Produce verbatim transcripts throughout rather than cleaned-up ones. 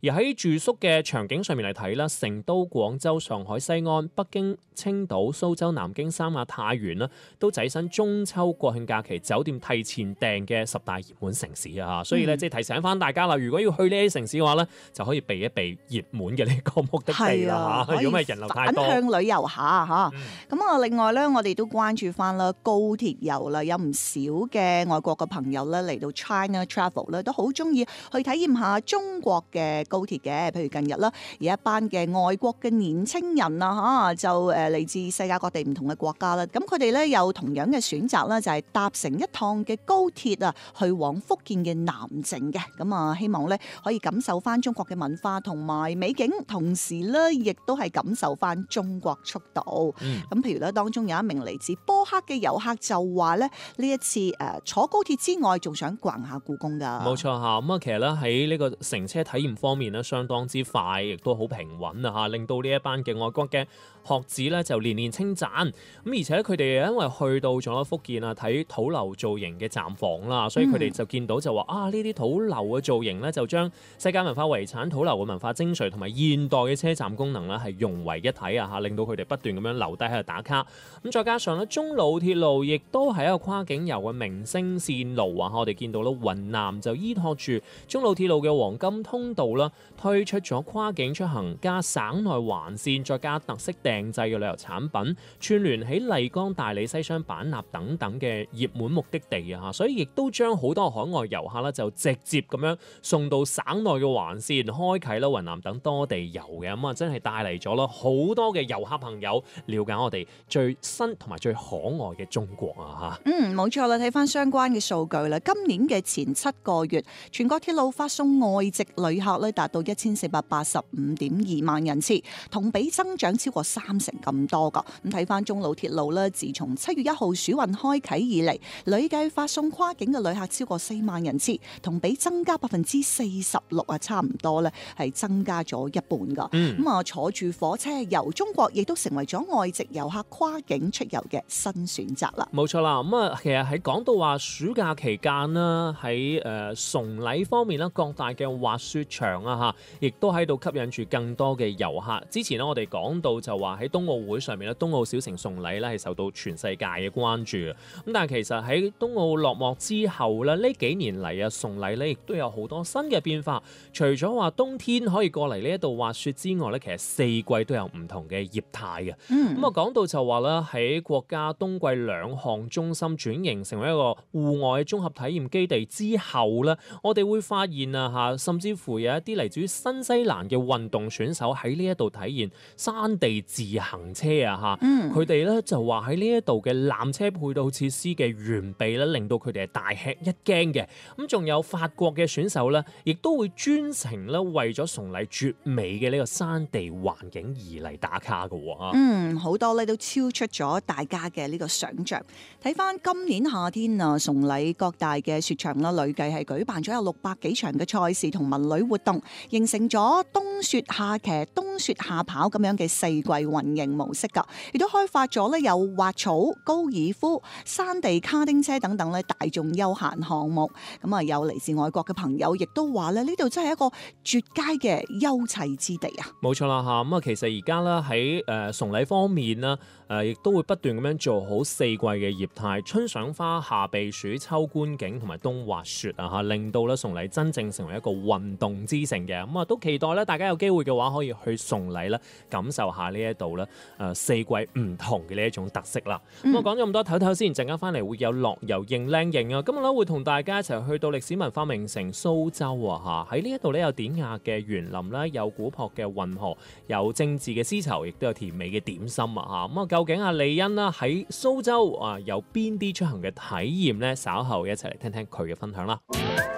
而喺住宿嘅場景上面嚟睇啦，成都、廣州、上海、西安、北京、青島、蘇州、南京、三亞、太原啦，都躋身中秋國慶假期酒店提前訂嘅十大熱門城市啊！所以咧，即係提醒翻大家啦，如果要去呢啲城市嘅話咧，就可以避一避熱門嘅呢個目的地啦嚇。如果唔係人流太多， 反向旅遊下嚇。咁啊、 嗯， 另外咧，我哋都關注翻啦高鐵遊啦，有唔少嘅外國嘅朋友咧嚟到 China Travel 咧，都好中意去體驗下中國嘅高鐵嘅。譬如近日啦，有一班嘅外國嘅年青人啊嚇，就誒嚟自世界各地唔同嘅國家啦。咁佢哋咧有同樣嘅選擇啦，就係搭乘一趟嘅高鐵啊，去往福建嘅南靖嘅。咁啊，希望咧可以感受翻中國嘅文化同埋美景，同時咧亦都係感受翻中國速度。咁、嗯、譬如咧，當中有一名嚟自波克嘅遊客就話咧，呢一次誒、呃、坐高鐵之外，仲想逛下故宮噶。 冇錯嚇，咁啊，其實咧喺呢個乘車體驗方面咧，相當之快，亦都好平穩啊嚇，令到呢一班嘅外國嘅學子咧就連連稱讚。咁而且佢哋因為去到咗福建啊，睇土樓造型嘅站房啦，所以佢哋就見到就話、嗯、啊，呢啲土樓嘅造型咧就將世界文化遺產土樓嘅文化精髓同埋現代嘅車站功能咧係融為一體啊嚇，令到佢哋不斷咁樣留低喺度打卡。咁再加上咧，中老鐵路亦都係一個跨境遊嘅明星線路啊！我哋見到咧，雲南就依託住中老鐵路嘅黃金通道啦，推出咗跨境出行加省內環線，再加特色訂製嘅旅遊產品，串聯起麗江、大理、西雙版納等等嘅熱門目的地啊！所以亦都將好多海外遊客咧就直接咁樣送到省內嘅環線，開啟啦雲南等多地遊嘅。咁啊，真係帶嚟咗啦好多嘅遊客朋友了解我哋最新同埋最可愛嘅中國啊！嚇， 嗯，冇錯啦，睇翻相關嘅數據啦，今年嘅前七個月，全國鐵路發送外籍旅客咧達到一千四百八十五點二萬人次，同比增長超過三成咁多噶。咁睇翻中老鐵路咧，自從七月一號暑運開啟以嚟，累計發送跨境嘅旅客超過四萬人次，同比增加百分之四十六啊，差唔多咧係增加咗一半噶。咁啊、嗯，坐住火車遊中國，亦都成為咗外籍遊客跨境出遊嘅新選擇啦。 冇錯啦，咁啊，其實喺講到話暑假期間啦，喺誒崇禮方面啦，各大嘅滑雪場啊嚇，亦都喺度吸引住更多嘅遊客。之前咧，我哋講到就話喺冬奧會上面咧，冬奧小城崇禮咧係受到全世界嘅關注嘅。咁但係其實喺冬奧落幕之後咧，呢幾年嚟啊，崇禮咧亦都有好多新嘅變化。除咗話冬天可以過嚟呢一度滑雪之外咧，其實四季都有唔同嘅業態嘅。咁啊講到就話咧，喺國家冬季兩項中心轉型成為一個戶外綜合體驗基地之後咧，我哋會發現啊嚇，甚至乎有一啲嚟自於新西蘭嘅運動選手喺呢一度體驗山地自行車啊嚇，佢哋咧就話喺呢一度嘅纜車配套設施嘅完備咧，令到佢哋係大吃一驚嘅。咁仲有法國嘅選手咧，亦都會專程咧為咗崇禮絕美嘅呢個山地環境而嚟打卡嘅喎。 嗯，好多咧都超出咗大家嘅呢個想像。睇翻今年夏天啊，崇禮各大嘅雪場啦，累計係舉辦咗有六百幾場嘅賽事同文旅活動，形成咗冬雪夏騎、冬雪夏跑咁樣嘅四季運營模式㗎，亦都開發咗咧有滑草、高爾夫、山地卡丁車等等咧大眾休閒項目。咁啊，有嚟自外國嘅朋友亦都話咧，呢度真係一個絕佳嘅休憩之地啊！ 冇錯啦嚇，咁啊其實而家咧喺誒崇禮方面啦，誒亦都會不斷咁樣做好四季嘅業態，春賞花、夏避暑、秋觀景同埋冬滑雪啊嚇，令到咧崇禮真正成為一個運動之城嘅。咁啊都期待咧大家有機會嘅話可以去崇禮啦，感受下呢一度咧誒四季唔同嘅呢一種特色啦。咁我講咗咁多，唞唞先，陣間翻嚟會有樂遊認靚型啊！今日咧會同大家一齊去到歷史文化名城蘇州啊嚇，喺呢一度咧有典雅嘅園林啦，有古樸嘅運河，有精緻嘅絲綢，亦都有甜美嘅點心啊嚇。咁啊究竟阿李欣啦喺蘇州啊有邊啲出行嘅體驗呢？稍後一齊嚟聽聽佢嘅分享啦。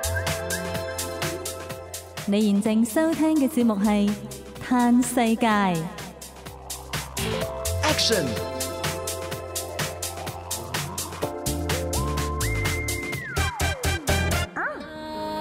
你現正收聽嘅節目係《嘆世界》。 Action